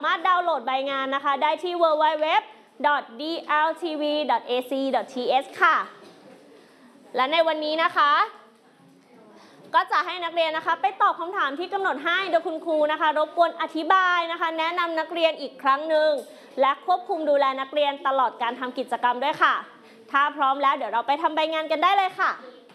สามารถดาวน์โหลดใบงานนะคะได้ที่ www.dltv.ac.th ค่ะและในวันนี้นะคะก็จะให้นักเรียนนะคะไปตอบคำถามที่กำหนดให้โดยคุณครูนะคะรบกวนอธิบายนะคะแนะนำนักเรียนอีกครั้งหนึ่งและควบคุมดูแลนักเรียนตลอดการทำกิจกรรมด้วยค่ะถ้าพร้อมแล้วเดี๋ยวเราไปทำใบงานกันได้เลยค่ะ